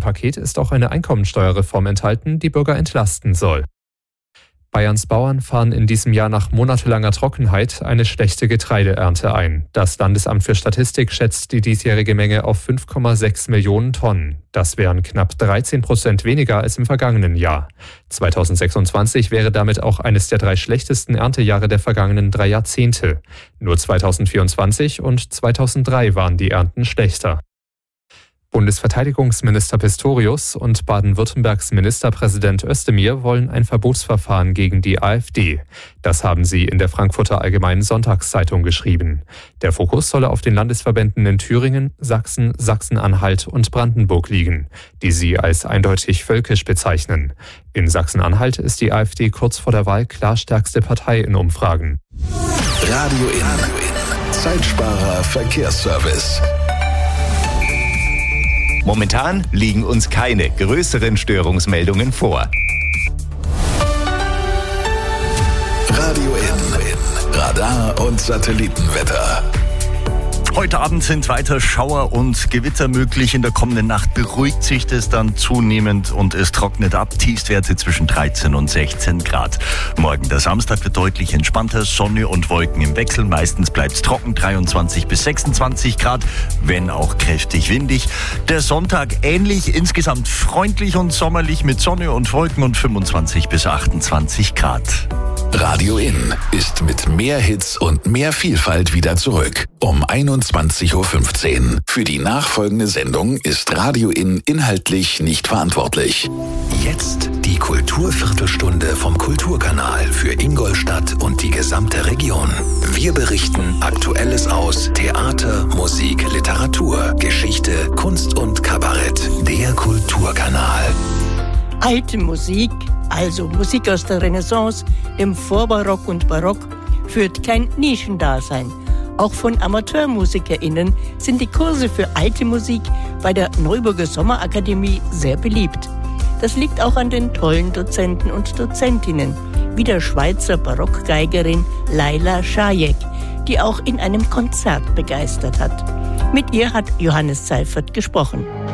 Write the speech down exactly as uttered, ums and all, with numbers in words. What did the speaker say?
Paket ist auch eine Einkommensteuerreform enthalten, die Bürger entlasten soll. Bayerns Bauern fahren in diesem Jahr nach monatelanger Trockenheit eine schlechte Getreideernte ein. Das Landesamt für Statistik schätzt die diesjährige Menge auf fünf Komma sechs Millionen Tonnen. Das wären knapp dreizehn Prozent weniger als im vergangenen Jahr. zweitausendsechsundzwanzig wäre damit auch eines der drei schlechtesten Erntejahre der vergangenen drei Jahrzehnte. Nur zweitausendvierundzwanzig und zweitausenddrei waren die Ernten schlechter. Bundesverteidigungsminister Pistorius und Baden-Württembergs Ministerpräsident Özdemir wollen ein Verbotsverfahren gegen die AfD. Das haben sie in der Frankfurter Allgemeinen Sonntagszeitung geschrieben. Der Fokus solle auf den Landesverbänden in Thüringen, Sachsen, Sachsen-Anhalt und Brandenburg liegen, die sie als eindeutig völkisch bezeichnen. In Sachsen-Anhalt ist die AfD kurz vor der Wahl klar stärkste Partei in Umfragen. Radio in. Zeitsparer Verkehrsservice. Momentan liegen uns keine größeren Störungsmeldungen vor. Radio in. Radar und Satellitenwetter. Heute Abend sind weiter Schauer und Gewitter möglich. In der kommenden Nacht beruhigt sich das dann zunehmend und es trocknet ab. Tiefstwerte zwischen dreizehn und sechzehn Grad. Morgen, der Samstag, wird deutlich entspannter. Sonne und Wolken im Wechsel. Meistens bleibt es trocken, dreiundzwanzig bis sechsundzwanzig Grad, wenn auch kräftig windig. Der Sonntag ähnlich, insgesamt freundlich und sommerlich mit Sonne und Wolken und fünfundzwanzig bis achtundzwanzig Grad. Radio In ist mit mehr Hits und mehr Vielfalt wieder zurück. Um einundzwanzig Uhr fünfzehn. Für die nachfolgende Sendung ist Radio In inhaltlich nicht verantwortlich. Jetzt die Kulturviertelstunde vom Kulturkanal für Ingolstadt und die gesamte Region. Wir berichten Aktuelles aus Theater, Musik, Literatur, Geschichte, Kunst und Kabarett. Der Kulturkanal. Alte Musik, also Musik aus der Renaissance, dem Vorbarock und Barock, führt kein Nischendasein. Auch von AmateurmusikerInnen sind die Kurse für alte Musik bei der Neuburger Sommerakademie sehr beliebt. Das liegt auch an den tollen Dozenten und Dozentinnen, wie der Schweizer Barockgeigerin Laila Schajek, die auch in einem Konzert begeistert hat. Mit ihr hat Johannes Seifert gesprochen.